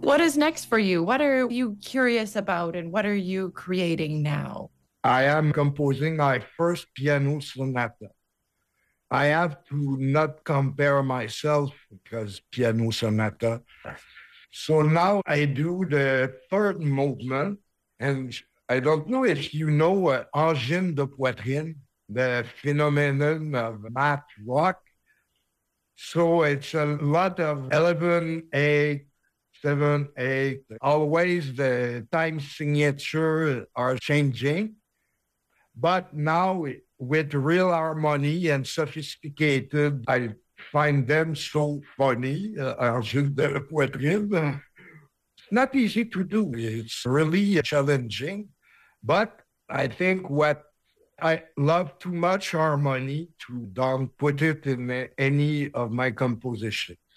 What is next for you? What are you curious about and what are you creating now? I am composing my first piano sonata. I have to not compare myself because piano sonata. So now I do the third movement, and I don't know if you know angine de poitrine, the phenomenon of math rock. So it's a lot of 11, 8, 7, 8. Always the time signature are changing. But now with real harmony and sophisticated, I find them so funny. Angine de la poitrine. Not easy to do. It's really challenging. But I think what I love too much harmony to don't put it in any of my composition.